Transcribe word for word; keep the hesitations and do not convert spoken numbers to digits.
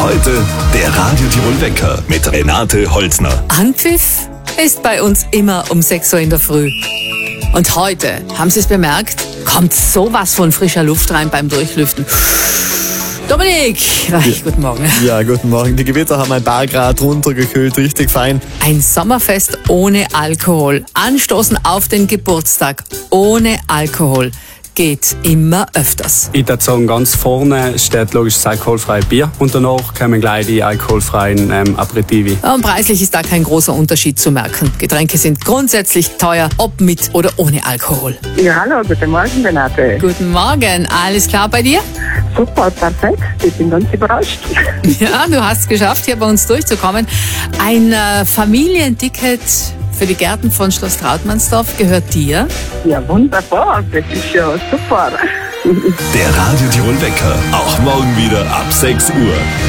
Heute der Radio Tirol Wecker mit Renate Holzner. Anpfiff ist bei uns immer um sechs Uhr in der Früh. Und heute, haben Sie es bemerkt, kommt sowas von frischer Luft rein beim Durchlüften. Dominik, Ach, ja. Guten Morgen. Ja, guten Morgen. Die Gewitter haben ein paar Grad runtergekühlt, richtig fein. Ein Sommerfest ohne Alkohol. Anstoßen auf den Geburtstag ohne Alkohol geht immer öfters. Ich würde sagen, ganz vorne steht logisch das alkoholfreie Bier und danach kommen gleich die alkoholfreien ähm, Aperitivi. Und preislich ist da kein großer Unterschied zu merken. Getränke sind grundsätzlich teuer, ob mit oder ohne Alkohol. Ja, hallo, guten Morgen, Renate. Guten Morgen, alles klar bei dir? Super, perfekt. Ich bin ganz überrascht. Ja, du hast es geschafft, hier bei uns durchzukommen. Ein äh, Familienticket für die Gärten von Schloss Trautmannsdorf gehört dir. Ja, wunderbar. Das ist ja super. Der Radio Tirol Wecker, auch morgen wieder ab sechs Uhr.